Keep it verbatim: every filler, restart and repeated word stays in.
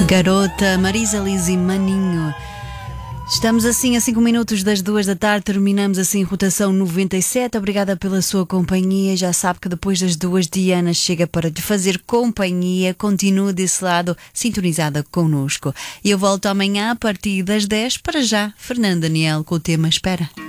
Garota, Marisa Liz e Maninho. Estamos assim a cinco minutos das duas da tarde, terminamos assim Rotação noventa e sete. Obrigada pela sua companhia. Já sabe que depois das duas, Diana chega para lhe fazer companhia. Continue desse lado, sintonizada connosco. E eu volto amanhã a partir das dez. Para já, Fernando Daniel com o tema Espera.